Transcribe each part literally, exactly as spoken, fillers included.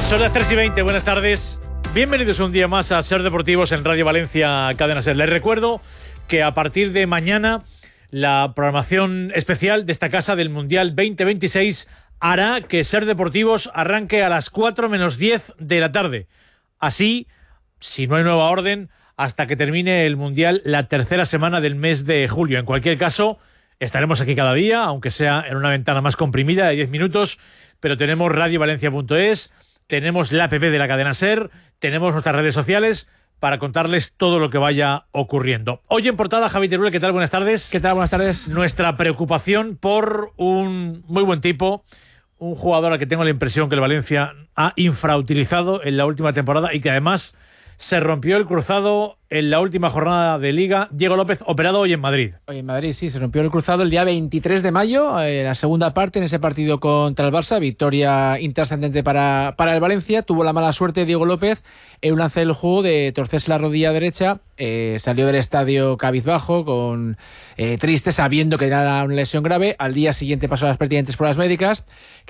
Son las tres y veinte, buenas tardes. Bienvenidos un día más a Ser Deportivos en Radio Valencia Cadena Ser. Les recuerdo que a partir de mañana la programación especial de esta casa del Mundial veinte veintiséis hará que Ser Deportivos arranque a las cuatro menos diez de la tarde. Así, si no hay nueva orden, hasta que termine el Mundial la tercera semana del mes de julio. En cualquier caso, estaremos aquí cada día, aunque sea en una ventana más comprimida de diez minutos, pero tenemos radio valencia punto es, tenemos la app de la cadena SER, tenemos nuestras redes sociales para contarles todo lo que vaya ocurriendo. Hoy en portada, Javi Teruel, ¿qué tal? Buenas tardes. ¿Qué tal? Buenas tardes. Nuestra preocupación por un muy buen tipo, un jugador al que tengo la impresión que el Valencia ha infrautilizado en la última temporada y que además se rompió el cruzado en la última jornada de Liga. Diego López, operado hoy en Madrid. Hoy en Madrid, sí, se rompió el cruzado el día veintitrés de mayo, en la segunda parte, en ese partido contra el Barça. Victoria intrascendente para, para el Valencia. Tuvo la mala suerte Diego López en un lance del juego de torcerse la rodilla derecha. Eh, salió del estadio cabizbajo, con eh, triste, sabiendo que era una lesión grave. Al día siguiente pasó a las pertinentes pruebas médicas,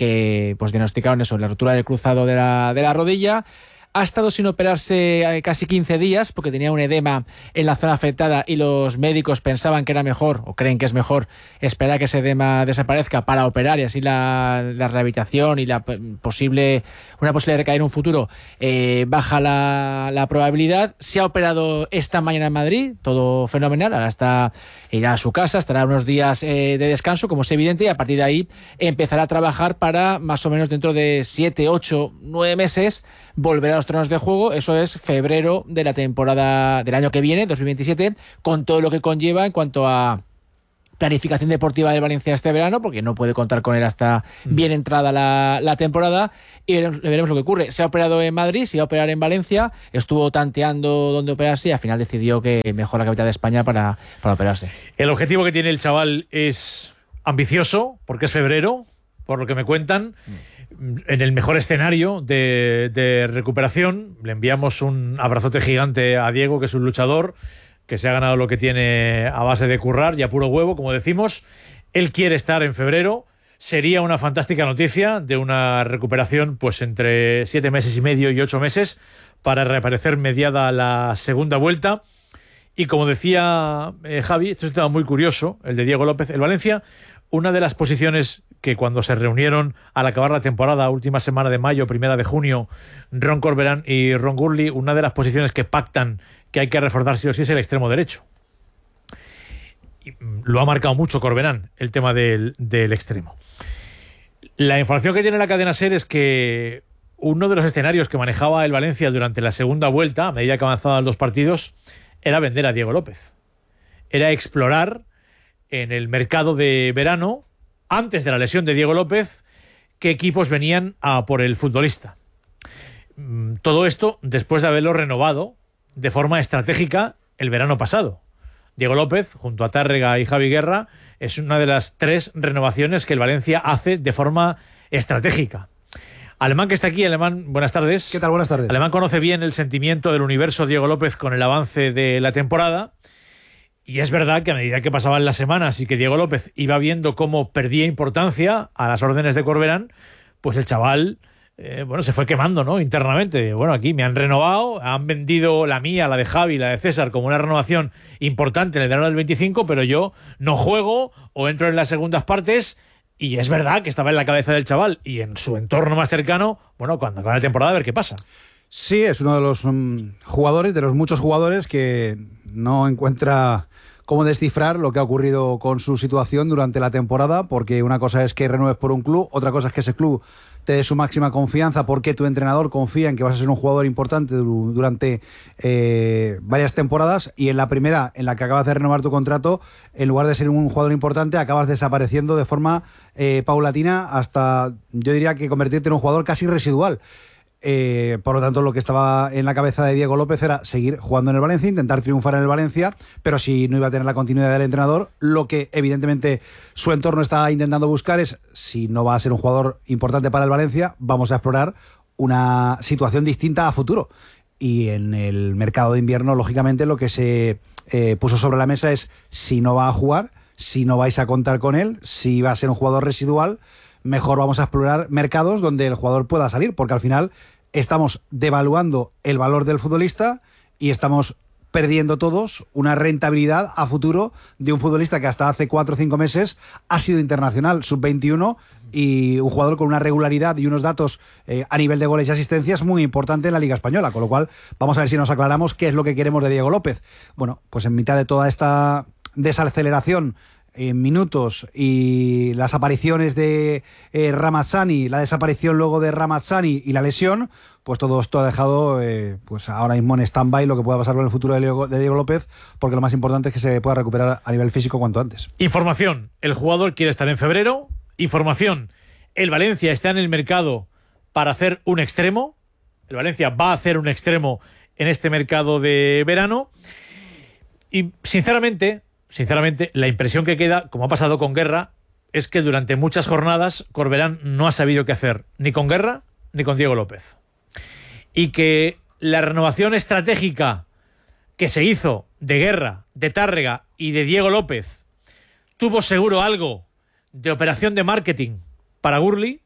que pues diagnosticaron eso, la rotura del cruzado de la, de la rodilla. Ha estado sin operarse casi quince días porque tenía un edema en la zona afectada y los médicos pensaban que era mejor, o creen que es mejor, esperar a que ese edema desaparezca para operar y así la, la rehabilitación y la posible una posibilidad de recaer en un futuro eh, baja la, la probabilidad. Se ha operado esta mañana en Madrid, todo fenomenal. Ahora está, irá a su casa, estará unos días eh, de descanso, como es evidente, y a partir de ahí empezará a trabajar para más o menos dentro de siete, ocho, nueve meses volver a los terrenos de juego. Eso es febrero de la temporada del año que viene, dos mil veintisiete, con todo lo que conlleva en cuanto a planificación deportiva del Valencia este verano, porque no puede contar con él hasta bien entrada la, la temporada, y veremos, veremos lo que ocurre. Se ha operado en Madrid, se iba a operar en Valencia, estuvo tanteando dónde operarse y al final decidió que mejor la capital de España para, para operarse. El objetivo que tiene el chaval es ambicioso, porque es febrero, por lo que me cuentan. En el mejor escenario de, de recuperación, le enviamos un abrazote gigante a Diego, que es un luchador, que se ha ganado lo que tiene a base de currar y a puro huevo, como decimos. Él quiere estar en febrero. Sería una fantástica noticia de una recuperación pues entre siete meses y medio y ocho meses para reaparecer mediada la segunda vuelta. Y como decía eh, Javi, esto es un tema muy curioso, el de Diego López. El Valencia, una de las posiciones que cuando se reunieron al acabar la temporada, última semana de mayo, primera de junio, Ron Corberán y Ron Gurley, una de las posiciones que pactan que hay que reforzar sí o sí es el extremo derecho. Y lo ha marcado mucho Corberán, el tema del, del extremo. La información que tiene la cadena SER es que uno de los escenarios que manejaba el Valencia durante la segunda vuelta, a medida que avanzaban los partidos, era vender a Diego López. Era explorar en el mercado de verano, antes de la lesión de Diego López, qué equipos venían a por el futbolista. Todo esto después de haberlo renovado de forma estratégica el verano pasado. Diego López, junto a Tárrega y Javi Guerra, es una de las tres renovaciones que el Valencia hace de forma estratégica. Alemán, que está aquí. Alemán, buenas tardes. ¿Qué tal? Buenas tardes. Alemán conoce bien el sentimiento del universo Diego López con el avance de la temporada. Y es verdad que a medida que pasaban las semanas y que Diego López iba viendo cómo perdía importancia a las órdenes de Corberán, pues el chaval eh, bueno, se fue quemando, ¿no? Internamente. Bueno, aquí me han renovado, han vendido la mía, la de Javi, la de César, como una renovación importante en el verano del veinticinco, pero yo no juego o entro en las segundas partes. Y es verdad que estaba en la cabeza del chaval y en su entorno más cercano, bueno, cuando acabe la temporada a ver qué pasa. Sí, es uno de los um, jugadores, de los muchos jugadores que no encuentra cómo descifrar lo que ha ocurrido con su situación durante la temporada, porque una cosa es que renueves por un club, otra cosa es que ese club te dé su máxima confianza porque tu entrenador confía en que vas a ser un jugador importante durante eh, varias temporadas, y en la primera, en la que acabas de renovar tu contrato, en lugar de ser un jugador importante, acabas desapareciendo de forma eh, paulatina hasta, yo diría que convertirte en un jugador casi residual. Eh, por lo tanto, lo que estaba en la cabeza de Diego López era seguir jugando en el Valencia, intentar triunfar en el Valencia, pero si no iba a tener la continuidad del entrenador, lo que evidentemente su entorno está intentando buscar es, si no va a ser un jugador importante para el Valencia, vamos a explorar una situación distinta a futuro. Y en el mercado de invierno, lógicamente, lo que se eh, puso sobre la mesa es, si no va a jugar, si no vais a contar con él, si va a ser un jugador residual, mejor vamos a explorar mercados donde el jugador pueda salir, porque al final estamos devaluando el valor del futbolista y estamos perdiendo todos una rentabilidad a futuro de un futbolista que hasta hace cuatro o cinco meses ha sido internacional, sub veintiuno, y un jugador con una regularidad y unos datos eh, a nivel de goles y asistencias muy importante en la Liga Española, con lo cual vamos a ver si nos aclaramos qué es lo que queremos de Diego López. Bueno, pues en mitad de toda esta desaceleración en minutos y las apariciones de eh, Ramazzani, la desaparición luego de Ramazzani y la lesión, pues todo esto ha dejado eh, pues ahora mismo en stand-by lo que pueda pasar con el futuro de Diego, de Diego López, porque lo más importante es que se pueda recuperar a nivel físico cuanto antes. Información, el jugador quiere estar en febrero. Información, el Valencia está en el mercado para hacer un extremo. El Valencia va a hacer un extremo en este mercado de verano. Y sinceramente... Sinceramente, la impresión que queda, como ha pasado con Guerra, es que durante muchas jornadas Corberán no ha sabido qué hacer, ni con Guerra ni con Diego López. Y que la renovación estratégica que se hizo de Guerra, de Tárrega y de Diego López tuvo seguro algo de operación de marketing para Gurli.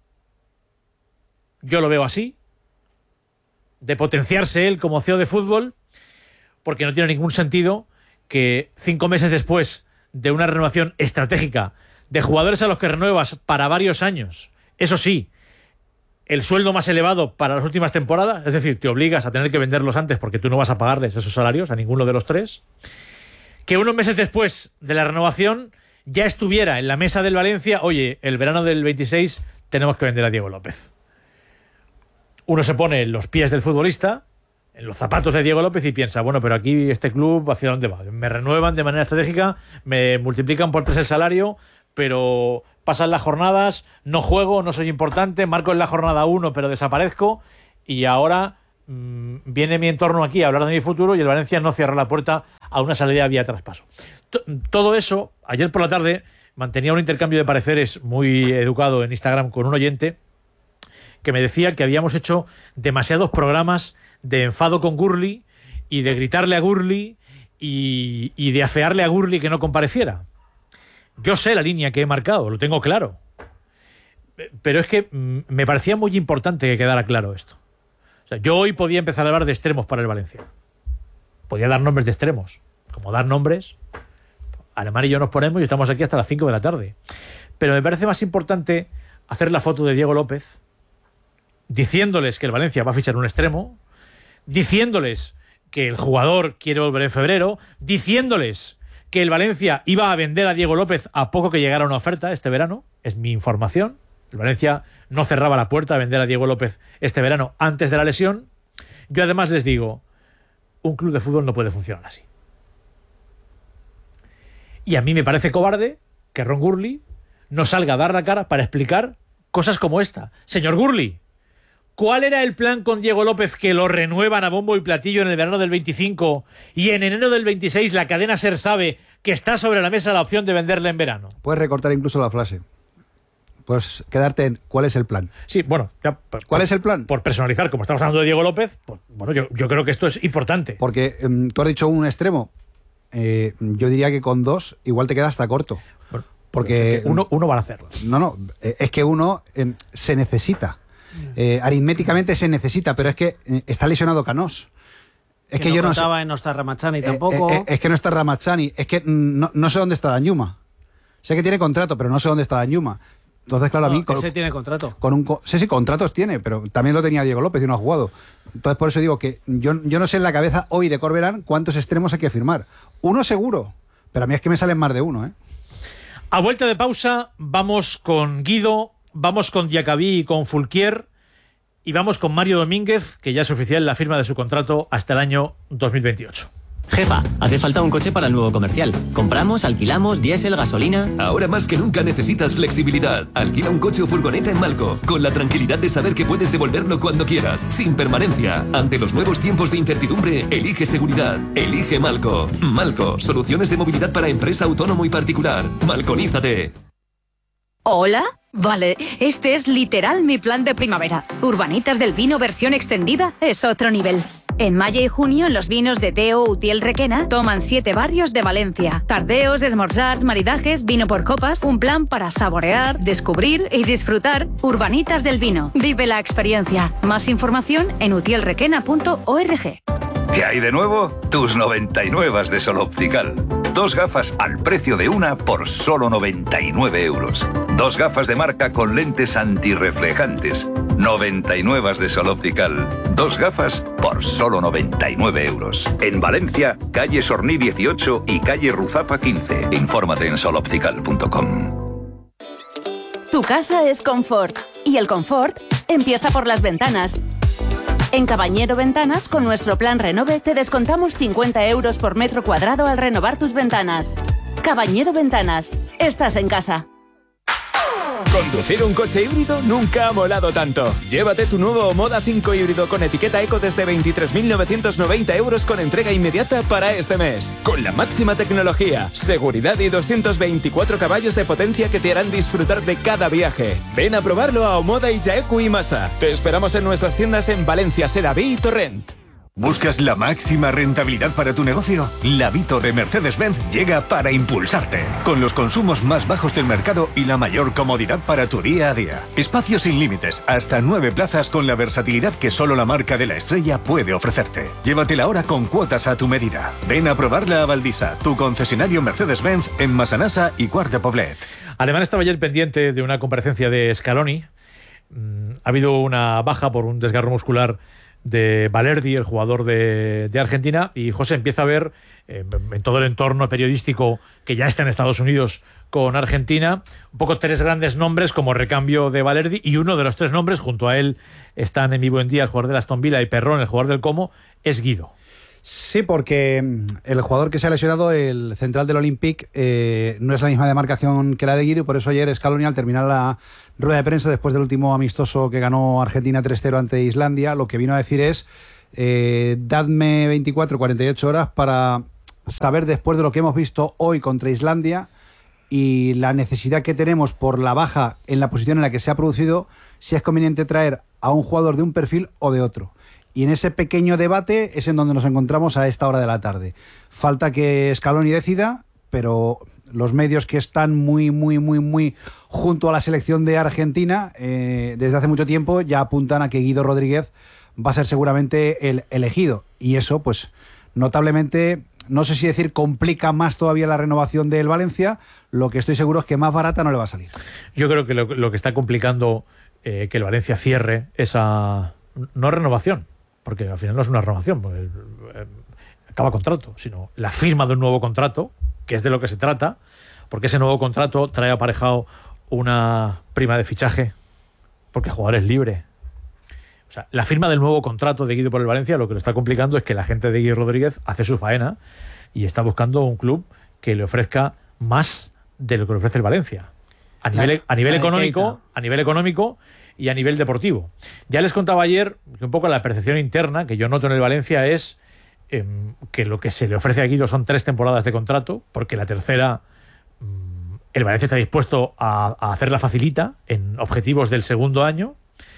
Yo lo veo así, de potenciarse él como C E O de fútbol, porque no tiene ningún sentido que cinco meses después de una renovación estratégica de jugadores a los que renuevas para varios años, eso sí, el sueldo más elevado para las últimas temporadas, es decir, te obligas a tener que venderlos antes porque tú no vas a pagarles esos salarios a ninguno de los tres, que unos meses después de la renovación ya estuviera en la mesa del Valencia, oye, el verano del veintiséis tenemos que vender a Diego López. Uno se pone en los pies del futbolista, en los zapatos de Diego López, y piensa, bueno, pero aquí este club, ¿hacia dónde va? Me renuevan de manera estratégica, me multiplican por tres el salario, pero pasan las jornadas, no juego, no soy importante, marco en la jornada uno, pero desaparezco, y ahora mmm, viene mi entorno aquí a hablar de mi futuro y el Valencia no cierra la puerta a una salida vía traspaso. T- todo eso, ayer por la tarde, mantenía un intercambio de pareceres muy educado en Instagram con un oyente que me decía que habíamos hecho demasiados programas de enfado con Gurli y de gritarle a Gurli y, y de afearle a Gurli que no compareciera. Yo sé la línea que he marcado, lo tengo claro. Pero es que mm, me parecía muy importante que quedara claro esto. O sea, yo hoy podía empezar a hablar de extremos para el Valencia. Podía dar nombres de extremos. Como dar nombres, Alemán y yo nos ponemos y estamos aquí hasta las cinco de la tarde. Pero me parece más importante hacer la foto de Diego López diciéndoles que el Valencia va a fichar un extremo, diciéndoles que el jugador quiere volver en febrero, diciéndoles que el Valencia iba a vender a Diego López a poco que llegara una oferta este verano. Es mi información. El Valencia no cerraba la puerta a vender a Diego López este verano antes de la lesión. Yo además les digo, un club de fútbol no puede funcionar así. Y a mí me parece cobarde que Ron Gurli no salga a dar la cara para explicar cosas como esta. Señor Gurli, ¿cuál era el plan con Diego López que lo renuevan a bombo y platillo en el verano del veinticinco y en enero del veintiséis la cadena SER sabe que está sobre la mesa la opción de venderle en verano? Puedes recortar incluso la frase. Puedes quedarte en ¿cuál es el plan? Sí, bueno. Ya, por, ¿Cuál por, es el plan? Por personalizar, como estamos hablando de Diego López, pues, bueno, yo, yo creo que esto es importante. Porque eh, tú has dicho un extremo. Eh, yo diría que con dos igual te queda hasta corto. Bueno, porque es que uno, uno van a hacer. No, no. Eh, es que uno eh, se necesita. Eh, aritméticamente se necesita, pero es que eh, está lesionado Canós. Es que, que no yo no sé. No está Ramazzani tampoco. Eh, eh, es que no está Ramazzani. Es que no, no sé dónde está Danjuma. Sé que tiene contrato, pero no sé dónde está Danjuma. Entonces, claro, no, a mí. Con, ese tiene contrato. Con un, sí, sí, contratos tiene, pero también lo tenía Diego López y no ha jugado. Entonces, por eso digo que yo, yo no sé en la cabeza hoy de Corberán cuántos extremos hay que firmar. Uno seguro, pero a mí es que me salen más de uno, ¿eh? A vuelta de pausa, vamos con Guido, vamos con Diacabí y con Fulquier. Y vamos con Mario Domínguez, que ya es oficial la firma de su contrato hasta el año dos mil veintiocho. Jefa, hace falta un coche para el nuevo comercial. Compramos, alquilamos, diésel, gasolina... Ahora más que nunca necesitas flexibilidad. Alquila un coche o furgoneta en Malco, con la tranquilidad de saber que puedes devolverlo cuando quieras, sin permanencia. Ante los nuevos tiempos de incertidumbre, elige seguridad. Elige Malco. Malco, soluciones de movilidad para empresa, autónomo y particular. Malconízate. ¿Hola? Vale, este es literal mi plan de primavera. Urbanitas del Vino versión extendida es otro nivel. En mayo y junio, los vinos de Teo Utiel Requena toman siete barrios de Valencia. Tardeos, esmorzars, maridajes, vino por copas, un plan para saborear, descubrir y disfrutar Urbanitas del vino. Vive la experiencia. Más información en utiel requena punto org. ¿Qué hay de nuevo? Tus noventa y nueve de Sol Optical. Dos gafas al precio de una por solo noventa y nueve euros. Dos gafas de marca con lentes antirreflejantes. noventa y nueve de Sol Optical. Dos gafas por solo noventa y nueve euros. En Valencia, calle Sorní dieciocho y calle Ruzafa quince. Infórmate en sol optical punto com. Tu casa es confort. Y el confort empieza por las ventanas. En Cabañero Ventanas, con nuestro plan Renove, te descontamos cincuenta euros por metro cuadrado al renovar tus ventanas. Cabañero Ventanas, estás en casa. Conducir un coche híbrido nunca ha molado tanto. Llévate tu nuevo Moda cinco híbrido con etiqueta eco desde veintitrés mil novecientos noventa euros con entrega inmediata para este mes. Con la máxima tecnología, seguridad y doscientos veinticuatro caballos de potencia que te harán disfrutar de cada viaje. Ven a probarlo a Omoda y Jaeku y Masa. Te esperamos en nuestras tiendas en Valencia, Sedaví y Torrent. ¿Buscas la máxima rentabilidad para tu negocio? La Vito de Mercedes-Benz llega para impulsarte, con los consumos más bajos del mercado y la mayor comodidad para tu día a día. Espacios sin límites, hasta nueve plazas con la versatilidad que solo la marca de la estrella puede ofrecerte. Llévatela ahora con cuotas a tu medida. Ven a probarla a Valdisa, tu concesionario Mercedes-Benz en Massanassa y Quart de Poblet. Alemán estaba ayer pendiente de una comparecencia de Scaloni. Mm, ha habido una baja por un desgarro muscular de Balerdi, el jugador de, de Argentina, y José empieza a ver eh, en todo el entorno periodístico que ya está en Estados Unidos con Argentina, un poco tres grandes nombres como recambio de Balerdi, y uno de los tres nombres, junto a él están en mi buen día el jugador de Aston Villa y Perrón, el jugador del Como, es Guido. Sí, porque el jugador que se ha lesionado, el central del Olympique, eh, no es la misma demarcación que la de Guido, y por eso ayer Scaloni, al terminar la rueda de prensa después del último amistoso que ganó Argentina tres cero ante Islandia, lo que vino a decir es eh, dadme veinticuatro, cuarenta y ocho horas para saber, después de lo que hemos visto hoy contra Islandia y la necesidad que tenemos por la baja en la posición en la que se ha producido, si es conveniente traer a un jugador de un perfil o de otro. Y en ese pequeño debate es en donde nos encontramos a esta hora de la tarde. Falta que Scaloni decida, pero los medios que están muy, muy, muy, muy junto a la selección de Argentina eh, desde hace mucho tiempo ya apuntan a que Guido Rodríguez va a ser seguramente el elegido. Y eso, pues, notablemente, no sé si decir complica más todavía la renovación del Valencia. Lo que estoy seguro es que más barata no le va a salir. Yo creo que lo, lo que está complicando eh, que el Valencia cierre esa no renovación, porque al final no es una renovación, porque eh, acaba contrato, sino la firma de un nuevo contrato, que es de lo que se trata, porque ese nuevo contrato trae aparejado una prima de fichaje, porque el jugador es libre. O sea, la firma del nuevo contrato de Guido por el Valencia, lo que lo está complicando es que la gente de Guido Rodríguez hace su faena y está buscando un club que le ofrezca más de lo que le ofrece el Valencia. A nivel, a nivel económico, a nivel económico y a nivel deportivo. Ya les contaba ayer que un poco la percepción interna que yo noto en el Valencia es eh, que lo que se le ofrece a Guido son tres temporadas de contrato, porque la tercera mm, el Valencia está dispuesto a, a hacerla facilita en objetivos del segundo año,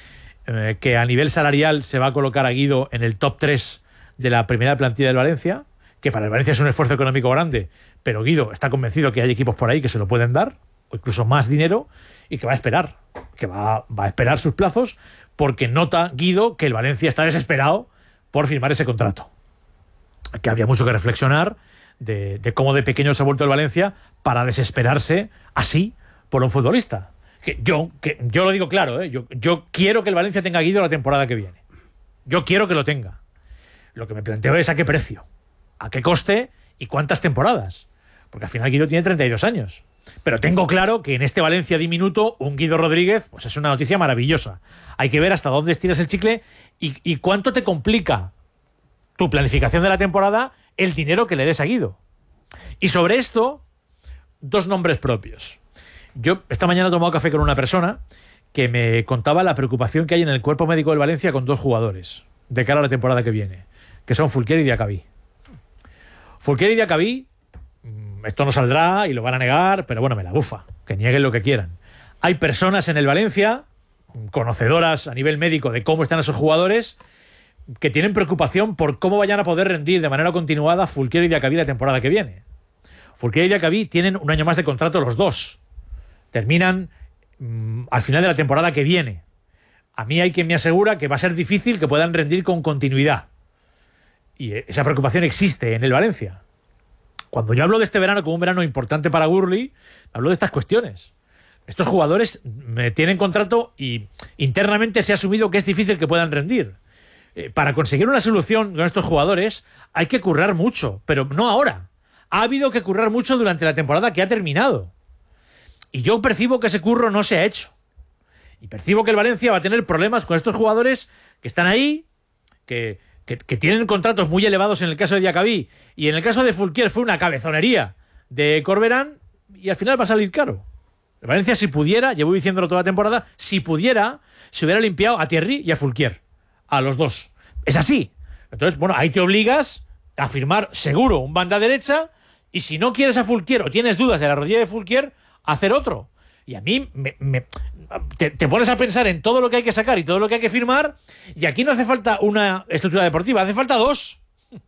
eh, que a nivel salarial se va a colocar a Guido en el top tres de la primera plantilla del Valencia, que para el Valencia es un esfuerzo económico grande, pero Guido está convencido que hay equipos por ahí que se lo pueden dar, o incluso más dinero, y que va a esperar, que va, va a esperar sus plazos, porque nota Guido que el Valencia está desesperado por firmar ese contrato. Que habría mucho que reflexionar de, de cómo de pequeño se ha vuelto el Valencia para desesperarse así por un futbolista. Que yo, que yo lo digo claro, ¿eh? yo, yo quiero que el Valencia tenga a Guido la temporada que viene. Yo quiero que lo tenga. Lo que me planteo es a qué precio, a qué coste y cuántas temporadas. Porque al final Guido tiene treinta y dos años. Pero tengo claro que en este Valencia diminuto, un Guido Rodríguez, pues es una noticia maravillosa. Hay que ver hasta dónde estiras el chicle y, y cuánto te complica tu planificación de la temporada el dinero que le des a Guido. Y sobre esto, dos nombres propios. Yo esta mañana he tomado café con una persona que me contaba la preocupación que hay en el cuerpo médico del Valencia con dos jugadores de cara a la temporada que viene, que son Fulquier y Diacabí. Fulquier y Diacabí, esto no saldrá y lo van a negar, pero bueno, me la bufa, que nieguen lo que quieran. Hay personas en el Valencia, conocedoras a nivel médico de cómo están esos jugadores, que tienen preocupación por cómo vayan a poder rendir de manera continuada Fulquier y Diacabí la temporada que viene. Fulquier y Diacabí tienen un año más de contrato los dos. Terminan mmm, al final de la temporada que viene. A mí hay quien me asegura que va a ser difícil que puedan rendir con continuidad. Y esa preocupación existe en el Valencia. Cuando yo hablo de este verano como un verano importante para Gurley, hablo de estas cuestiones. Estos jugadores me tienen contrato y internamente se ha asumido que es difícil que puedan rendir. Eh, para conseguir una solución con estos jugadores hay que currar mucho, pero no ahora. Ha habido que currar mucho durante la temporada que ha terminado. Y yo percibo que ese curro no se ha hecho. Y percibo que el Valencia va a tener problemas con estos jugadores que están ahí, que, que, que tienen contratos muy elevados en el caso de Diacabí, y en el caso de Fulquier fue una cabezonería de Corberán, y al final va a salir caro. El Valencia, si pudiera, llevo diciéndolo toda la temporada, si pudiera, se hubiera limpiado a Thierry y a Fulquier, a los dos. Es así. Entonces, bueno, ahí te obligas a firmar seguro un banda derecha, y si no quieres a Fulquier o tienes dudas de la rodilla de Fulquier, hacer otro. Y a mí me, me, te, te pones a pensar en todo lo que hay que sacar y todo lo que hay que firmar, y aquí no hace falta una estructura deportiva, hace falta dos.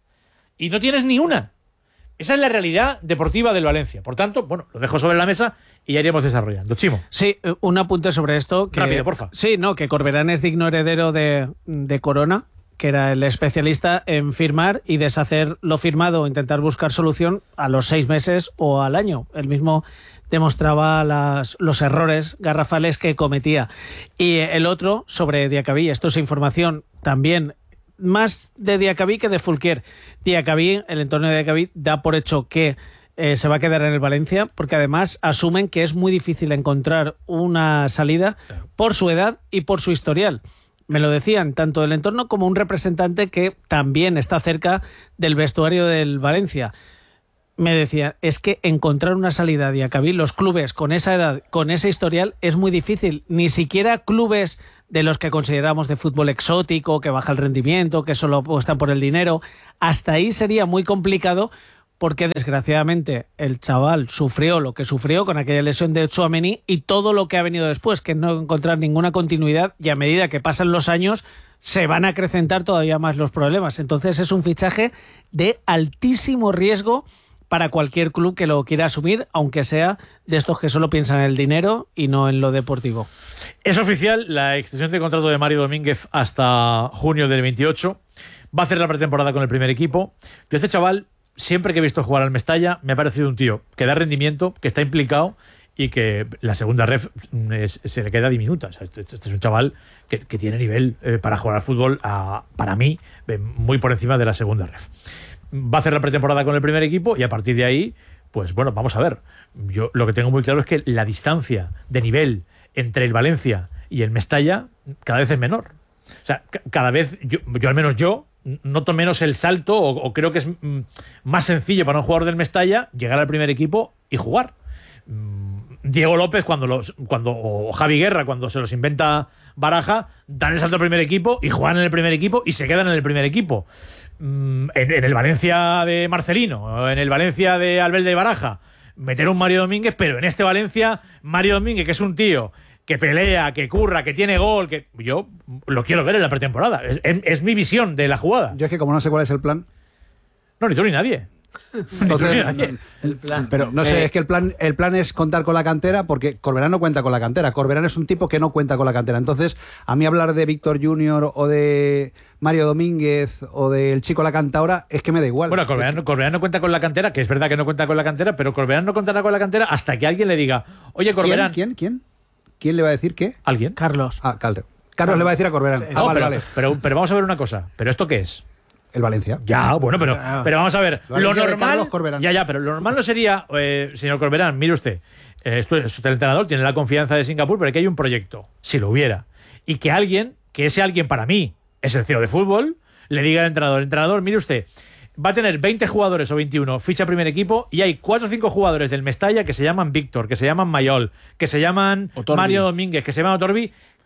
Y no tienes ni una. Esa es la realidad deportiva del Valencia. Por tanto, bueno, lo dejo sobre la mesa y ya iremos desarrollando. Chimo. Sí, un apunte sobre esto. Que, Rápido, porfa. Sí, no, que Corberán es digno heredero de, de Corona, que era el especialista en firmar y deshacer lo firmado o intentar buscar solución a los seis meses o al año. Él mismo demostraba las, los errores garrafales que cometía. Y el otro, sobre Diacabí, esto es información también más de Diacabí que de Fulquier. Diacabí, el entorno de Diacabí, da por hecho que eh, se va a quedar en el Valencia, porque además asumen que es muy difícil encontrar una salida por su edad y por su historial. Me lo decían tanto el entorno como un representante que también está cerca del vestuario del Valencia. Me decía, es que encontrar una salida a Diacabí, los clubes con esa edad, con ese historial, es muy difícil. Ni siquiera clubes de los que consideramos de fútbol exótico, que baja el rendimiento, que solo apuestan por el dinero, hasta ahí sería muy complicado, porque desgraciadamente el chaval sufrió lo que sufrió con aquella lesión de Tchouaméni y todo lo que ha venido después, que es no encontrar ninguna continuidad, y a medida que pasan los años se van a acrecentar todavía más los problemas. Entonces es un fichaje de altísimo riesgo para cualquier club que lo quiera asumir, aunque sea de estos que solo piensan en el dinero y no en lo deportivo. Es oficial la extensión de contrato de Mario Domínguez hasta junio del veintiocho. Va a hacer la pretemporada con el primer equipo. Yo este chaval, siempre que he visto jugar al Mestalla, me ha parecido un tío que da rendimiento, que está implicado y que la segunda ref es, se le queda diminuta. O sea, este, este es un chaval que, que tiene nivel eh, para jugar al fútbol, a, para mí, eh, muy por encima de la segunda ref. Va a hacer la pretemporada con el primer equipo y a partir de ahí, pues bueno, vamos a ver. Yo lo que tengo muy claro es que la distancia de nivel entre el Valencia y el Mestalla cada vez es menor. O sea, c- cada vez, yo, yo al menos yo, noto menos el salto o, o creo que es mm, más sencillo para un jugador del Mestalla llegar al primer equipo y jugar. Mm, Diego López cuando los, cuando o Javi Guerra cuando se los inventa Baraja, dan el salto al primer equipo y juegan en el primer equipo y se quedan en el primer equipo. En, en el Valencia de Marcelino, en el Valencia de Albelda y Baraja, meter un Mario Domínguez, pero en este Valencia, Mario Domínguez, que es un tío que pelea, que curra, que tiene gol, que yo lo quiero ver en la pretemporada. Es, es, es mi visión de la jugada. Yo es que como no sé cuál es el plan. No, ni tú ni nadie. Entonces, El plan. pero no sé, es que el plan, el plan es contar con la cantera, porque Corberán no cuenta con la cantera. Corberán es un tipo que no cuenta con la cantera. Entonces, a mí hablar de Víctor Junior o de Mario Domínguez o del chico La Cantaora es que me da igual. Bueno, Corberán, Corberán no cuenta con la cantera, que es verdad que no cuenta con la cantera, pero Corberán no contará con la cantera hasta que alguien le diga, oye, Corberán. ¿Quién? ¿Quién? ¿Quién? ¿Quién le va a decir qué? ¿Alguien? Carlos. Ah, Calder. Carlos le va a decir a Corberán. No, Ah, vale, pero, vale. pero, pero vamos a ver una cosa. ¿Pero esto qué es? El Valencia. Ya, bueno, pero, pero vamos a ver. Lo Lo Valencia de normal. Carlos Corberán. Ya, ya, pero lo normal no sería, eh, señor Corberán, mire usted, eh, esto es usted el entrenador, tiene la confianza de Singapur, pero aquí hay un proyecto, si lo hubiera. Y que alguien, que ese alguien para mí es el C E O de fútbol, le diga al entrenador, entrenador, mire usted, va a tener veinte jugadores o veintiuno, ficha primer equipo, y hay cuatro o cinco jugadores del Mestalla que se llaman Víctor, que se llaman Mayol, que se llaman Otorbi. Mario Domínguez, que se llaman Otorbi,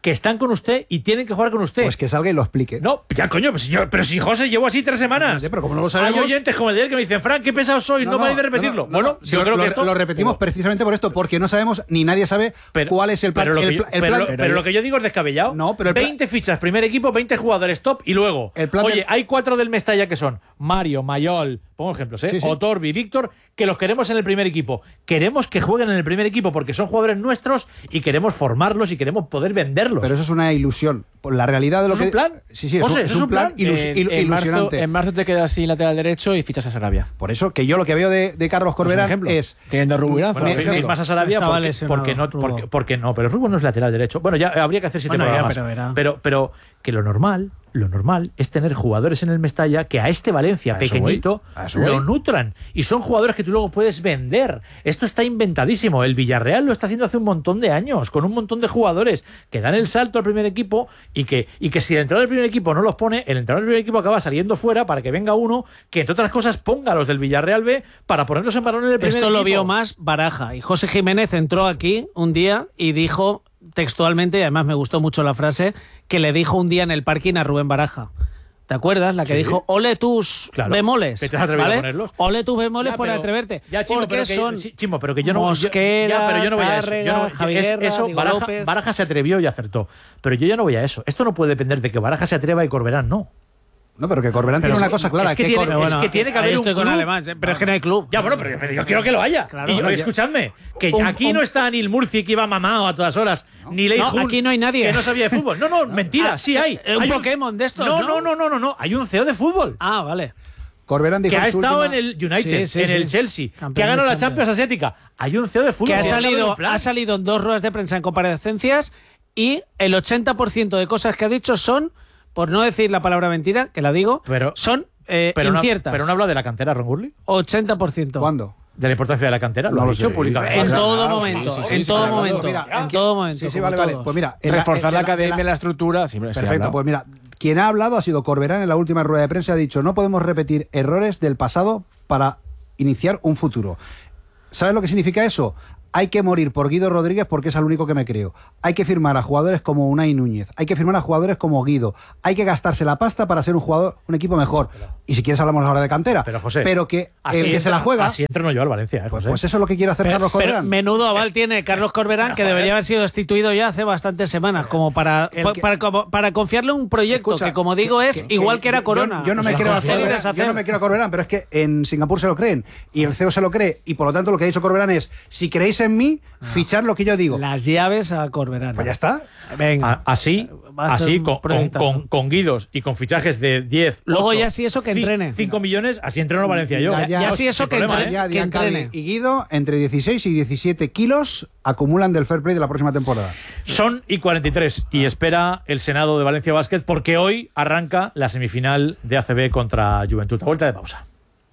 que están con usted y tienen que jugar con usted. Pues que salga y lo explique. No, ya coño, pues yo, pero si José llevo así tres semanas. No sé, pero como no lo sabemos. Hay oyentes como el de ayer que me dicen, Frank, qué pesado soy, no, no, no vais de repetirlo. No, no, bueno, no, yo lo, creo lo, que esto lo repetimos pero, precisamente por esto, porque no sabemos ni nadie sabe pero, cuál es el plan. Pero lo, que el, yo, el pero, plan, pero, pero lo que yo digo es descabellado. No, pero el plan, veinte fichas, primer equipo, veinte jugadores top y luego. El plan oye, del, hay cuatro del Mestalla que son Mario, Mayol, pongo ejemplos, ¿eh? Sí, sí. Otorbi, Víctor, que los queremos en el primer equipo. Queremos que jueguen en el primer equipo porque son jugadores nuestros y queremos formarlos y queremos poder venderlos. Pero eso es una ilusión. La realidad de lo ¿Es que. un plan? Sí, sí, es, José, un, es un plan, plan ilus, en, il, en ilusionante. Marzo, en marzo te quedas sin lateral derecho y fichas a Sarabia. Por eso que yo lo que veo de, de Carlos Corberán es. Teniendo a Rubén. Bueno, más a Sarabia porque, porque, no, porque, porque no, pero Rubén no es lateral derecho. Bueno, ya habría que hacer siete bueno, programas. Ya, pero, pero, pero que lo normal. Lo normal es tener jugadores en el Mestalla que a este Valencia a pequeñito lo voy. nutran. Y son jugadores que tú luego puedes vender. Esto está inventadísimo. El Villarreal lo está haciendo hace un montón de años, con un montón de jugadores que dan el salto al primer equipo y que, y que si el entrenador del primer equipo no los pone, el entrenador del primer equipo acaba saliendo fuera para que venga uno que, entre otras cosas, ponga a los del Villarreal B para ponerlos en balón en el primer Esto equipo. Lo vio más Baraja. Y José Jiménez entró aquí un día y dijo textualmente, y además me gustó mucho la frase, que le dijo un día en el parking a Rubén Baraja. ¿Te acuerdas? La que sí. dijo, ole tus claro. bemoles. ¿Te has atrevido ¿vale? a ponerlos? Ole tus bemoles ya, por pero, atreverte. Ya, Chimo, porque pero que, son sí, Chimo, pero que yo no... Mosquera, yo, ya, pero yo no voy a eso. Tárrega, Yo no, Javier es, Guerra, eso Diego Baraja, López. Baraja se atrevió y acertó. Pero yo ya no voy a eso. Esto no puede depender de que Baraja se atreva y Corberán no. No, pero que Corberán tiene una cosa clara. Es que, que tiene, Cor... es bueno, que tiene que haber un club. Con Alemán, pero es que no hay club. Ya, bueno, pero, pero yo quiero que lo haya. Claro, y yo, bueno, escuchadme, que un, aquí un, no está ni el Murci que iba mamado a todas horas, no, ni Lei no, Jun, aquí no hay nadie que no sabía de fútbol. No, no, mentira, sí hay. Un hay Pokémon de estos, no, ¿no? No, no, no, no, no, hay un C E O de fútbol. Ah, vale. Corberán dijo que ha en su estado última... en el United, sí, sí, en sí. el Chelsea, Campeón que ha ganado de la Champions Asiática. Hay un C E O de fútbol. Que ha que salido, ha salido en dos ruedas de prensa en comparecencias y el ochenta por ciento de cosas que ha dicho son, por no decir la palabra mentira, que la digo, pero, son eh, pero inciertas. No, ¿Pero no habla de la cantera, Ron Gurley? ochenta por ciento. ¿Cuándo? De la importancia de la cantera, lo no ha lo dicho sé. públicamente. En todo claro, momento, sí, sí, sí, en sí, todo claro, momento, mira, en todo momento. Sí, sí, vale, vale. Pues mira, en reforzar la, la, academia, la, la estructura, siempre perfecto, pues mira, quien ha hablado ha sido Corberán en la última rueda de prensa, ha dicho, no podemos repetir errores del pasado para iniciar un futuro. ¿Sabes lo que significa eso? Hay que morir por Guido Rodríguez porque es el único que me creo. Hay que firmar a jugadores como Unai Núñez. Hay que firmar a jugadores como Guido. Hay que gastarse la pasta para ser un jugador, un equipo mejor. Y si quieres hablamos ahora de cantera. Pero José, pero que así el que entra, se la juega. Así entreno yo al Valencia, ¿eh, pues, José? pues eso es lo que quiere hacer pero, Carlos Corberán. Pero menudo aval tiene Carlos Corberán, que debería haber sido destituido ya hace bastantes semanas, como para, que, para, para, para confiarle un proyecto escucha, que, como digo, que, es que, igual que, que era Corona. Yo, yo, no me quiero Corberán, yo no me quiero a Corberán, pero es que en Singapur se lo creen y el C E O se lo cree. Y por lo tanto, lo que ha dicho Corberán es: si creéis en mí, fichar lo que yo digo. Las llaves a Corberán. Pues ya está. Venga. A, así, así con, con, con, con guidos y con fichajes de diez. Luego ocho, ya sí eso que entrene. cinco millones, así entreno Valencia yo. Ya, ya, ya sí eso que, problema, entre, ¿eh? ya que entrene. Y Guido, entre dieciséis y diecisiete kilos, acumulan del fair play de la próxima temporada. Son y cuarenta y tres. Y espera el Senado de Valencia Basket porque hoy arranca la semifinal de A C B contra Juventud. A vuelta de pausa.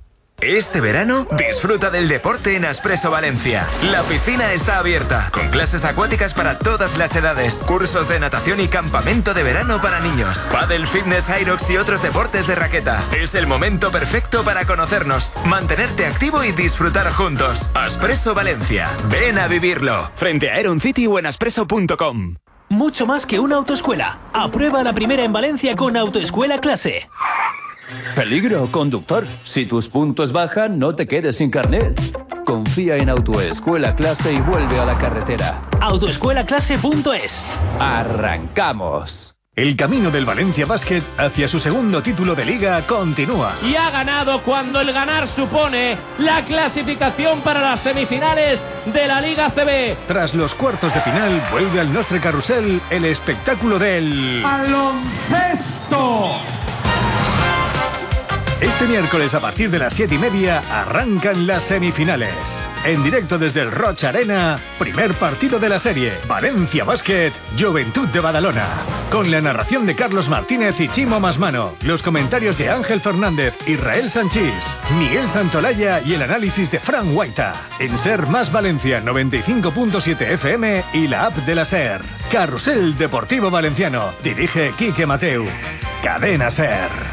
Este verano, disfruta del deporte en Aspresso Valencia. La piscina está abierta, con clases acuáticas para todas las edades, cursos de natación y campamento de verano para niños, pádel, fitness, aerox y otros deportes de raqueta. Es el momento perfecto para conocernos, mantenerte activo y disfrutar juntos. Aspresso Valencia. Ven a vivirlo. Frente a Aeron City o en aspresso punto com. Mucho más que una autoescuela. Aprueba la primera en Valencia con Autoescuela Clase. Peligro, conductor. Si tus puntos bajan, no te quedes sin carnet. Confía en Autoescuela Clase y vuelve a la carretera. autoescuela clase punto es. ¡Arrancamos! El camino del Valencia Basket hacia su segundo título de Liga continúa. Y ha ganado cuando el ganar supone la clasificación para las semifinales de la Liga A C B. Tras los cuartos de final, vuelve al Nostre Carrusel el espectáculo del... ¡baloncesto! Este miércoles a partir de las siete y media arrancan las semifinales. En directo desde el Roig Arena, primer partido de la serie. Valencia Basket, Juventud de Badalona. Con la narración de Carlos Martínez y Chimo Masmano. Los comentarios de Ángel Fernández, Israel Sanchís, Miguel Santolaya y el análisis de Fran Guaita. En Ser Más Valencia noventa y cinco punto siete F M y la app de la Ser. Carrusel Deportivo Valenciano. Dirige Quique Mateu. Cadena Ser.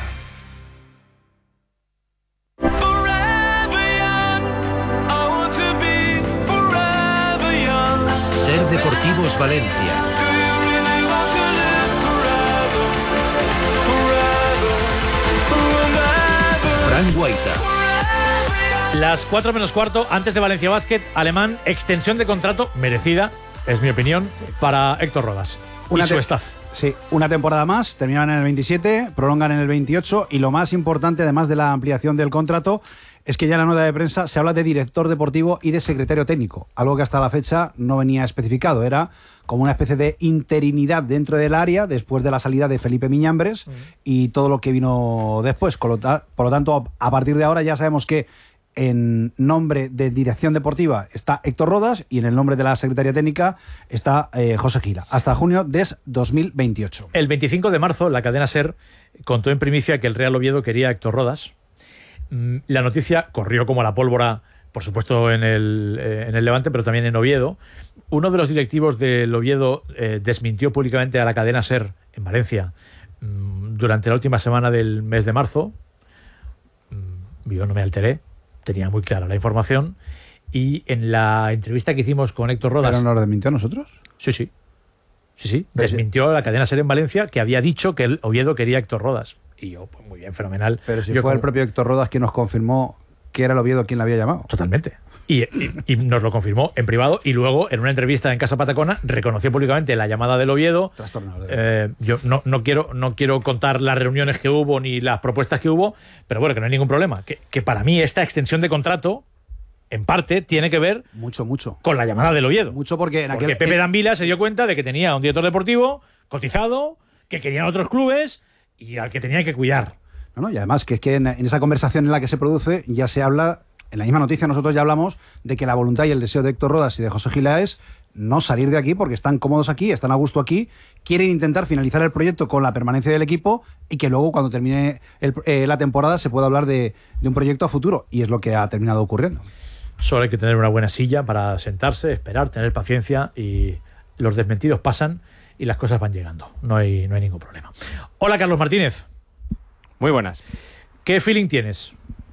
Ser Deportivos Valencia. Las cuatro menos cuarto, antes de Valencia Basket, Alemán, extensión de contrato merecida, es mi opinión, para Héctor Rodas Una y su te- staff. Sí, una temporada más, terminan en el veintisiete, prolongan en el veintiocho y lo más importante, además de la ampliación del contrato, es que ya en la nota de prensa se habla de director deportivo y de secretario técnico, algo que hasta la fecha no venía especificado, era como una especie de interinidad dentro del área después de la salida de Felipe Miñambres y todo lo que vino después. Por lo, ta- por lo tanto, a partir de ahora ya sabemos que en nombre de dirección deportiva está Héctor Rodas y en el nombre de la secretaria técnica está eh, José Gila, hasta junio de dos mil veintiocho. El veinticinco de marzo, la cadena SER contó en primicia que el Real Oviedo quería a Héctor Rodas. Mm, La noticia corrió como la pólvora, por supuesto, en el, eh, en el Levante, pero también en Oviedo. Uno de los directivos del Oviedo eh, desmintió públicamente a la cadena SER en Valencia mm, durante la última semana del mes de marzo. Mm, Yo no me alteré, tenía muy clara la información. Y en la entrevista que hicimos con Héctor Rodas... ¿Pero nos desmintió a nosotros? Sí, sí. Sí, sí. Desmintió a la cadena SER en Valencia que había dicho que el Oviedo quería a Héctor Rodas. Y yo, pues muy bien, fenomenal. Pero si Yo fue como- el propio Héctor Rodas quien nos confirmó que era el Oviedo quien le había llamado. Totalmente. Y, y- y nos lo confirmó en privado y luego en una entrevista en Casa Patacona reconoció públicamente la llamada del Oviedo. Eh, yo no, no, quiero, no quiero contar las reuniones que hubo ni las propuestas que hubo, pero bueno, que no hay ningún problema. Que, que para mí esta extensión de contrato, en parte, tiene que ver mucho, mucho con la llamada del Oviedo. Mucho porque en Porque aquel... Pepe Danvila se dio cuenta de que tenía un director deportivo cotizado, que querían otros clubes y al que tenía que cuidar. No, no, y además que es que en, en esa conversación en la que se produce ya se habla, en la misma noticia nosotros ya hablamos de que la voluntad y el deseo de Héctor Rodas y de José Gila es no salir de aquí porque están cómodos aquí, están a gusto aquí, quieren intentar finalizar el proyecto con la permanencia del equipo y que luego cuando termine el- eh, la temporada se pueda hablar de, de un proyecto a futuro y es lo que ha terminado ocurriendo. Solo hay que tener una buena silla para sentarse, esperar, tener paciencia y los desmentidos pasan y las cosas van llegando. No hay, no hay ningún problema. Hola, Carlos Martínez. Muy buenas. ¿Qué feeling tienes?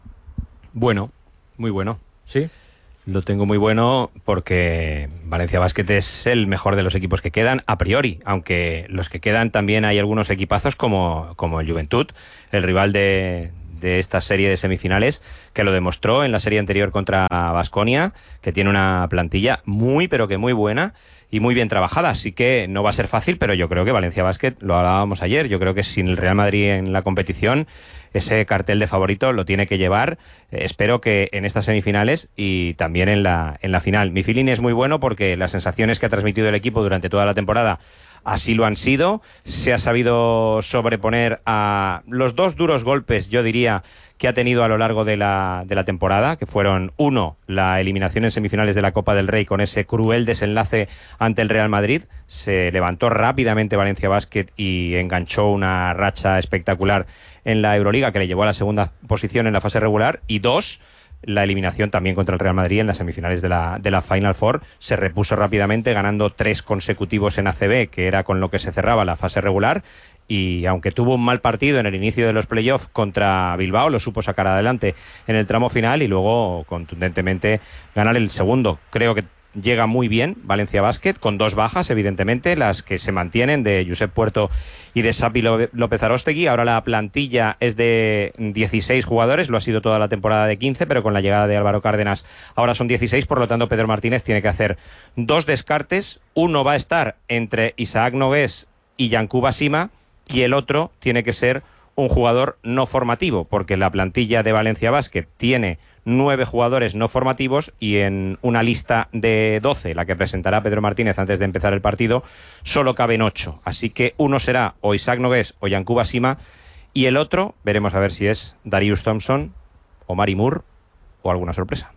Bueno, muy bueno. ¿Sí? Lo tengo muy bueno porque Valencia Basket es el mejor de los equipos que quedan a priori, aunque los que quedan también hay algunos equipazos como, como el Juventud, el rival de, de esta serie de semifinales, que lo demostró en la serie anterior contra Baskonia, que tiene una plantilla muy pero que muy buena y muy bien trabajada, así que no va a ser fácil, pero yo creo que Valencia Basket, lo hablábamos ayer, yo creo que sin el Real Madrid en la competición, ese cartel de favorito lo tiene que llevar, eh, espero que en estas semifinales y también en la, en la final. Mi feeling es muy bueno porque las sensaciones que ha transmitido el equipo durante toda la temporada así lo han sido, se ha sabido sobreponer a los dos duros golpes, yo diría, que ha tenido a lo largo de la, de la temporada, que fueron, uno, la eliminación en semifinales de la Copa del Rey con ese cruel desenlace ante el Real Madrid, se levantó rápidamente Valencia Basket y enganchó una racha espectacular en la Euroliga que le llevó a la segunda posición en la fase regular, y dos, la eliminación también contra el Real Madrid en las semifinales de la, de la Final Four. Se repuso rápidamente ganando tres consecutivos en A C B, que era con lo que se cerraba la fase regular, y aunque tuvo un mal partido en el inicio de los playoffs contra Bilbao, lo supo sacar adelante en el tramo final y luego contundentemente ganar el segundo. Creo que llega muy bien Valencia Basket, con dos bajas, evidentemente, las que se mantienen de Josep Puerto y de Sapi López Aróstegui. Ahora la plantilla es de dieciséis jugadores, lo ha sido toda la temporada de quince, pero con la llegada de Álvaro Cárdenas ahora son dieciséis, por lo tanto Pedro Martínez tiene que hacer dos descartes. Uno va a estar entre Isaac Nogués y Yankuba Sima y el otro tiene que ser un jugador no formativo, porque la plantilla de Valencia Basket tiene nueve jugadores no formativos y en una lista de doce, la que presentará Pedro Martínez antes de empezar el partido, solo caben ocho. Así que uno será o Isaac Nogués o Yankuba Sima y el otro, veremos a ver si es Darius Thompson o Mari Moore o alguna sorpresa.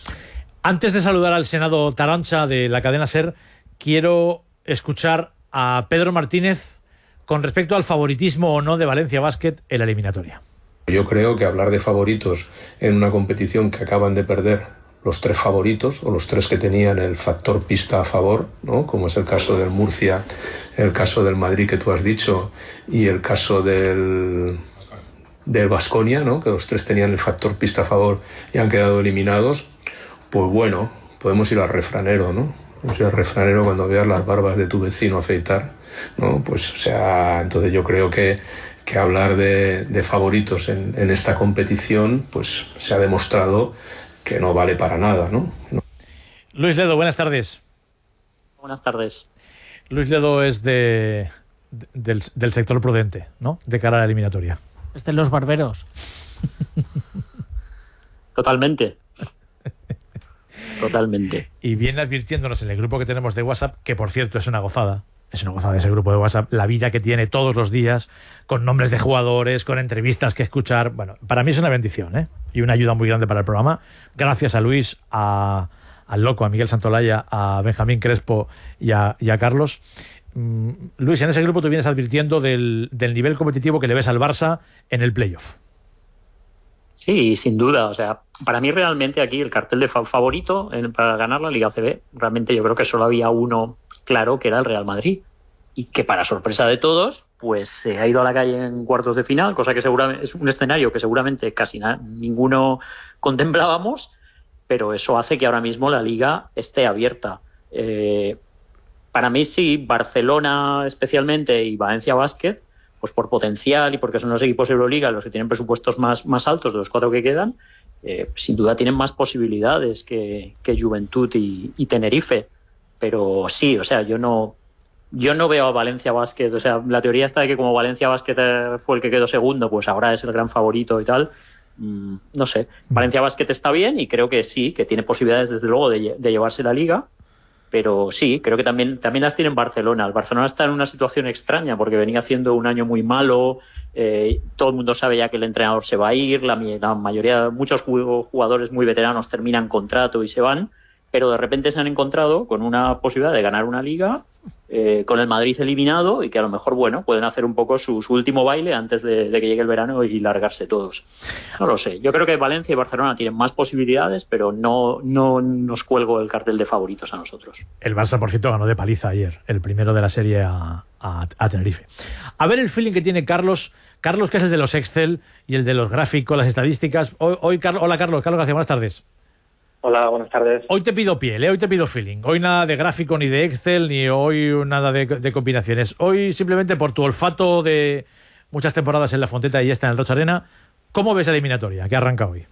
Antes de saludar al Senado Tarancha de la cadena SER, quiero escuchar a Pedro Martínez con respecto al favoritismo o no de Valencia Basket en la eliminatoria. Yo creo que hablar de favoritos en una competición que acaban de perder los tres favoritos o los tres que tenían el factor pista a favor, ¿no? Como es el caso del Murcia, el caso del Madrid que tú has dicho y el caso del del Baskonia, ¿no? Que los tres tenían el factor pista a favor y han quedado eliminados. Pues bueno, podemos ir al refranero, ¿no? Podemos ir al refranero cuando veas las barbas de tu vecino afeitar, ¿no? Pues o sea, entonces yo creo que que hablar de, de favoritos en, en esta competición, pues se ha demostrado que no vale para nada, ¿no? No. Luis Ledo, buenas tardes. Buenas tardes. Luis Ledo es de, de del, del sector prudente, ¿no? De cara a la eliminatoria. Es de los barberos. Totalmente. Totalmente. Y viene advirtiéndonos en el grupo que tenemos de WhatsApp, que por cierto es una gozada, es una gozada ese grupo de WhatsApp, la vida que tiene todos los días, con nombres de jugadores, con entrevistas que escuchar. Bueno, para mí es una bendición, ¿eh? Y una ayuda muy grande para el programa. Gracias a Luis, a, al Loco, a Miguel Santolaya, a Benjamín Crespo y a, y a Carlos. Mm, Luis, en ese grupo tú vienes advirtiendo del, del nivel competitivo que le ves al Barça en el playoff. Sí, sin duda. O sea, para mí realmente aquí el cartel de favorito en, para ganar la Liga A C B, realmente yo creo que solo había uno claro, que era el Real Madrid. Y que para sorpresa de todos, pues se ha ido a la calle en cuartos de final, cosa que seguramente es un escenario que seguramente casi na, ninguno contemplábamos, pero eso hace que ahora mismo la Liga esté abierta. Eh, para mí sí, Barcelona especialmente y Valencia Basket, pues por potencial y porque son los equipos Euroliga los que tienen presupuestos más, más altos de los cuatro que quedan, eh, sin duda tienen más posibilidades que, que Juventud y, y Tenerife. Pero sí, o sea, yo no yo no veo a Valencia Basket, o sea, la teoría está de que como Valencia Basket fue el que quedó segundo, pues ahora es el gran favorito y tal. Mm, no sé, Valencia Basket está bien y creo que sí, que tiene posibilidades desde luego de, de llevarse la Liga. Pero sí, creo que también, también las tiene en Barcelona. El Barcelona está en una situación extraña porque venía haciendo un año muy malo, eh, todo el mundo sabe ya que el entrenador se va a ir, la, la mayoría, muchos jugadores muy veteranos terminan contrato y se van, pero de repente se han encontrado con una posibilidad de ganar una liga, eh, con el Madrid eliminado y que a lo mejor, bueno, pueden hacer un poco su, su último baile antes de, de que llegue el verano y largarse todos. No lo sé. Yo creo que Valencia y Barcelona tienen más posibilidades, pero no, no nos cuelgo el cartel de favoritos a nosotros. El Barça, por cierto, ganó de paliza ayer, el primero de la serie a, a, a Tenerife. A ver el feeling que tiene Carlos. Carlos, que es el de los Excel y el de los gráficos, las estadísticas. Hoy, hoy Carlos, hola Carlos, Carlos García, buenas tardes. Hola, buenas tardes. Hoy te pido piel, ¿eh? Hoy te pido feeling. Hoy nada de gráfico ni de Excel, ni hoy nada de, de combinaciones. Hoy simplemente por tu olfato de muchas temporadas en La Fonteta y esta en el Rocha Arena, ¿cómo ves la eliminatoria que arranca hoy?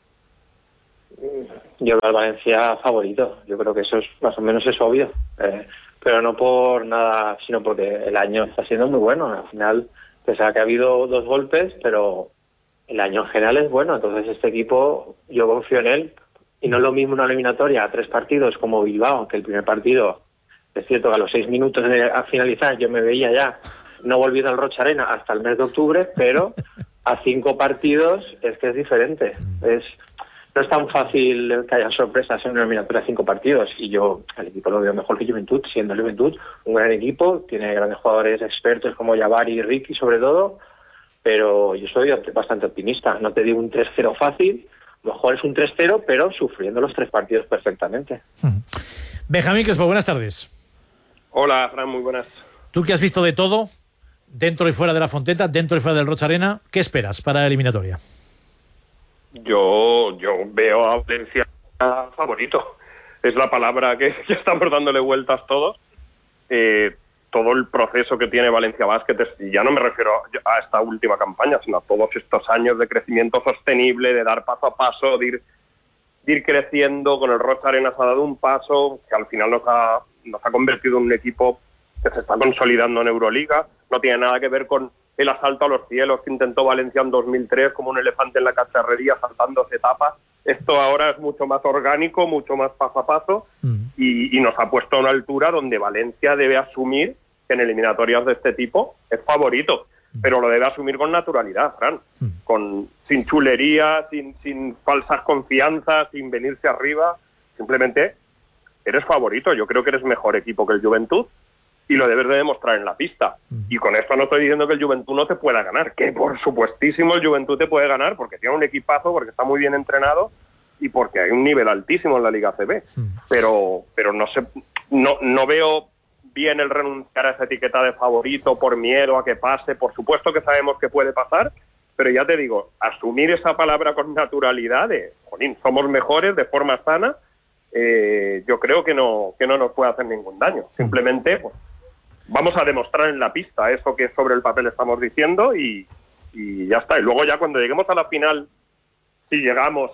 Yo veo al Valencia favorito. Yo creo que eso es más o menos es obvio. Eh, pero no por nada, sino porque el año está siendo muy bueno. Al final, pese a que ha habido dos golpes, pero el año en general es bueno. Entonces este equipo, yo confío en él. Y no es lo mismo una eliminatoria a tres partidos como Bilbao, que el primer partido, es cierto que a los seis minutos de a finalizar yo me veía ya no volviendo al Rocha Arena hasta el mes de octubre, pero a cinco partidos es que es diferente. Es, no es tan fácil que haya sorpresas en una eliminatoria a cinco partidos. Y yo al equipo lo veo mejor que Juventud, siendo el Juventud un gran equipo, tiene grandes jugadores expertos como Jabari y Ricky sobre todo, pero yo soy bastante optimista. No te digo un tres cero fácil, mejor es un tres cero, pero sufriendo los tres partidos perfectamente. Benjamín Crespo, buenas tardes. Hola, Fran, muy buenas. Tú que has visto de todo, dentro y fuera de La Fonteta, dentro y fuera del Rocha Arena, ¿qué esperas para la eliminatoria? Yo, yo veo a Valencia favorito. Es la palabra que, que estamos dándole vueltas todos. Eh, todo el proceso que tiene Valencia Basket, y ya no me refiero a esta última campaña, sino a todos estos años de crecimiento sostenible, de dar paso a paso, de ir, de ir creciendo. Con el Rocha Arena se ha dado un paso que al final nos ha, nos ha convertido en un equipo que se está consolidando en Euroliga. No tiene nada que ver con el asalto a los cielos que intentó Valencia en dos mil tres como un elefante en la cacharrería saltándose etapas. Esto ahora es mucho más orgánico, mucho más paso a paso, mm. y, y nos ha puesto a una altura donde Valencia debe asumir que en eliminatorias de este tipo es favorito, pero lo debe asumir con naturalidad, Fran, con, sin chulería, sin, sin falsas confianzas, sin venirse arriba. Simplemente eres favorito. Yo creo que eres mejor equipo que el Juventud y lo debes de demostrar en la pista. Y con esto no estoy diciendo que el Juventud no te pueda ganar, que por supuestísimo el Juventud te puede ganar porque tiene un equipazo, porque está muy bien entrenado y porque hay un nivel altísimo en la Liga A C B. Pero, pero no sé, no, no veo bien el renunciar a esa etiqueta de favorito por miedo a que pase. Por supuesto que sabemos que puede pasar, pero ya te digo, asumir esa palabra con naturalidad de, jolín, somos mejores de forma sana, eh, yo creo que no, que no nos puede hacer ningún daño. Simplemente pues, vamos a demostrar en la pista eso que sobre el papel estamos diciendo y, y ya está. Y luego ya cuando lleguemos a la final, si llegamos,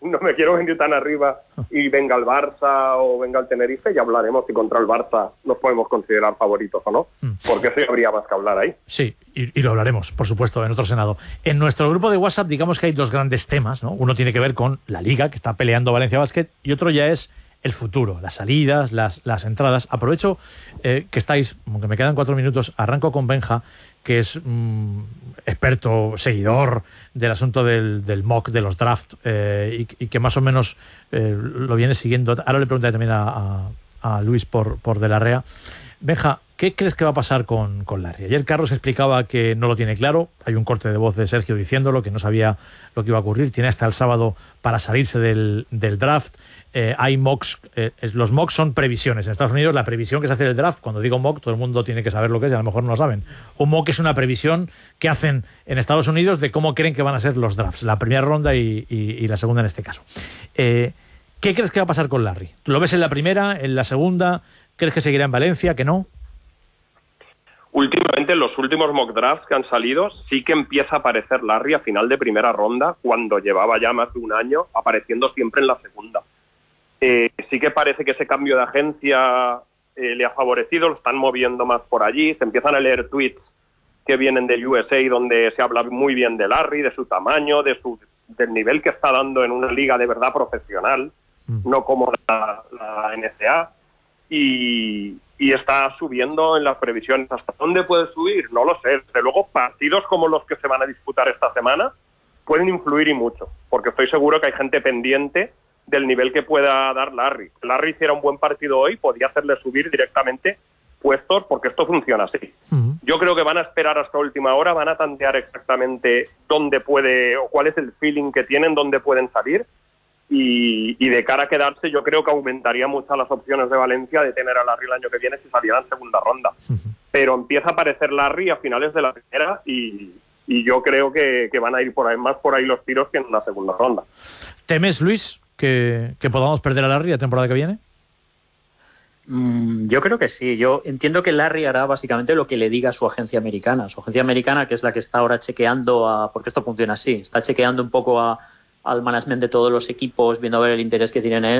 no me quiero venir tan arriba y venga el Barça o venga el Tenerife, ya hablaremos si contra el Barça nos podemos considerar favoritos o no, porque sí habría más que hablar ahí. Sí, y, y lo hablaremos, por supuesto, en otro Senado. En nuestro grupo de WhatsApp, digamos que hay dos grandes temas, ¿no? Uno tiene que ver con la Liga, que está peleando Valencia Basket, y otro ya es el futuro, las salidas, las, las entradas. Aprovecho eh, que estáis, aunque me quedan cuatro minutos, arranco con Benja, que es mm, experto, seguidor del asunto del, del mock, de los draft, eh, y, y que más o menos eh, lo viene siguiendo. Ahora le preguntaré también a, a, a Luis por, por De la Rea. Benja, ¿qué crees que va a pasar con, con Larry? Ayer Carlos explicaba que no lo tiene claro. Hay un corte de voz de Sergio diciéndolo, que no sabía lo que iba a ocurrir. Tiene hasta el sábado para salirse del, del draft. Eh, hay mocks. Eh, los mocks son previsiones. En Estados Unidos, la previsión que se hace del draft, cuando digo mock, todo el mundo tiene que saber lo que es y a lo mejor no lo saben. Un mock es una previsión que hacen en Estados Unidos de cómo creen que van a ser los drafts. La primera ronda y, y, y la segunda en este caso. Eh, ¿Qué crees que va a pasar con Larry? ¿Lo ves en la primera, en la segunda? ¿Crees que seguirá en Valencia, que no? Últimamente, en los últimos mock drafts que han salido, sí que empieza a aparecer Larry a final de primera ronda, cuando llevaba ya más de un año apareciendo siempre en la segunda. Eh, sí que parece que ese cambio de agencia eh, le ha favorecido, lo están moviendo más por allí, se empiezan a leer tweets que vienen del U S A donde se habla muy bien de Larry, de su tamaño, de su, del nivel que está dando en una liga de verdad profesional, mm. no como la, la N C A A. Y, y está subiendo en las previsiones. ¿Hasta dónde puede subir? No lo sé. Desde luego, partidos como los que se van a disputar esta semana pueden influir y mucho, porque estoy seguro que hay gente pendiente del nivel que pueda dar Larry. Si Larry hiciera un buen partido hoy, podría hacerle subir directamente puestos, porque esto funciona así. Uh-huh. Yo creo que van a esperar hasta última hora, van a tantear exactamente dónde puede, o cuál es el feeling que tienen, dónde pueden salir. Y, y de cara a quedarse, yo creo que aumentaría mucho las opciones de Valencia de tener a Larry el año que viene si saliera en segunda ronda. Uh-huh. Pero empieza a aparecer Larry a finales de la primera y, y yo creo que, que van a ir por ahí, más por ahí los tiros que en la segunda ronda. ¿Temes, Luis, que, que podamos perder a Larry la temporada que viene? Mm, yo creo que sí. Yo entiendo que Larry hará básicamente lo que le diga su agencia americana. Su agencia americana, que es la que está ahora chequeando, a, porque esto funciona así, está chequeando un poco a al management de todos los equipos, viendo a ver el interés que tienen en él,